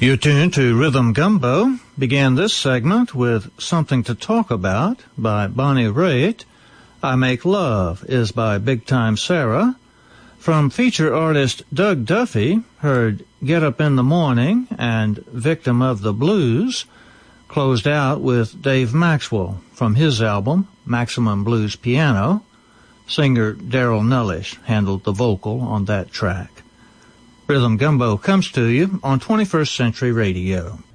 You're tuned to Rhythm Gumbo. Began this segment with Something to Talk About by Bonnie Raitt. I Make Love is by Big Time Sarah. From feature artist Doug Duffy, heard Get Up in the Morning and Victim of the Blues. Closed out with Dave Maxwell from his album Maximum Blues Piano. Singer Daryl Nullish handled the vocal on that track. Rhythm Gumbo comes to you on 21st Century Radio.